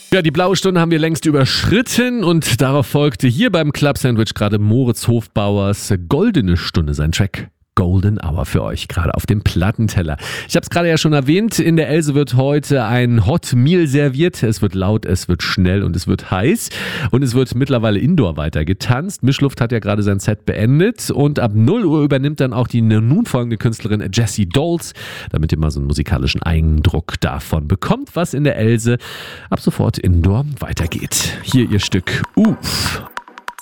Ja, die blaue Stunde haben wir längst überschritten und darauf folgte hier beim Club Sandwich gerade Moritz Hofbauers Goldene Stunde, sein Track Golden Hour für euch, gerade auf dem Plattenteller. Ich habe es gerade ja schon erwähnt, in der Else wird heute ein Hot Meal serviert. Es wird laut, es wird schnell und es wird heiß. Und es wird mittlerweile indoor weiter getanzt. Mischluft hat ja gerade sein Set beendet. Und ab 0 Uhr übernimmt dann auch die nun folgende Künstlerin Jessie Dolls, damit ihr mal so einen musikalischen Eindruck davon bekommt, was in der Else ab sofort indoor weitergeht. Hier ihr Stück Uff.